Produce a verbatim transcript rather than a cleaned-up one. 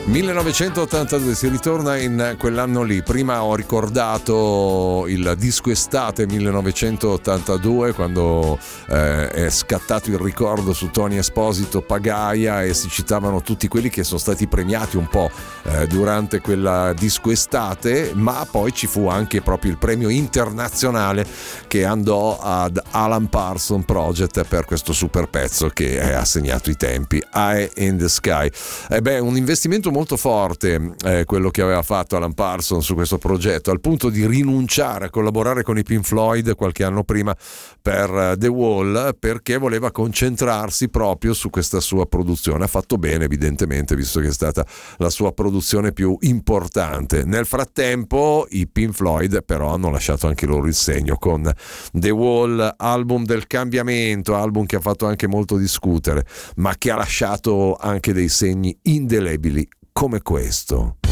millenovecentottantadue, si ritorna in quell'anno lì. Prima ho ricordato il disco estate millenovecentottantadue, quando eh, è scattato il ricordo su Tony Esposito, Pagaia, e si citavano tutti quelli che sono stati premiati un po' eh, durante quella disco estate, ma poi ci fu anche proprio il premio internazionale che andò ad Alan Parsons Project per questo super pezzo che ha segnato i tempi, Eye in the Sky. E beh, un investimento molto forte eh, quello che aveva fatto Alan Parsons su questo progetto, al punto di rinunciare a collaborare con i Pink Floyd qualche anno prima per uh, The Wall, perché voleva concentrarsi proprio su questa sua produzione. Ha fatto bene, evidentemente, visto che è stata la sua produzione più importante. Nel frattempo i Pink Floyd però hanno lasciato anche loro il segno con The Wall, album del cambiamento, album che ha fatto anche molto discutere, ma che ha lasciato anche dei segni indelebili come questo.